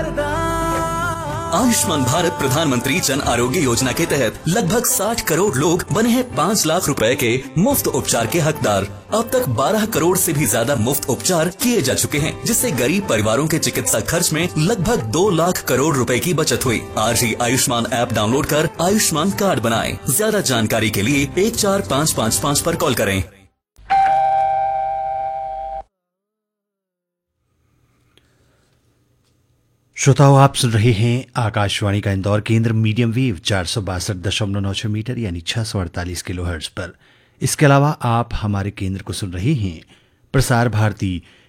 आयुष्मान भारत प्रधानमंत्री जन आरोग्य योजना के तहत लगभग 60 करोड़ लोग बने हैं 5 लाख रुपए के मुफ्त उपचार के हकदार। अब तक 12 करोड़ से भी ज्यादा मुफ्त उपचार किए जा चुके हैं, जिससे गरीब परिवारों के चिकित्सा खर्च में लगभग 2 लाख करोड़ रुपए की बचत हुई। आज ही आयुष्मान ऐप डाउनलोड कर आयुष्मान कार्ड बनाएं। ज्यादा जानकारी के लिए 14555 पर कॉल करें। श्रोताओं, आप सुन रहे हैं आकाशवाणी का इंदौर केंद्र मीडियम वेव 462.96 मीटर यानी 648 किलोहर्ट्ज पर। इसके अलावा आप हमारे केंद्र को सुन रहे हैं प्रसार भारती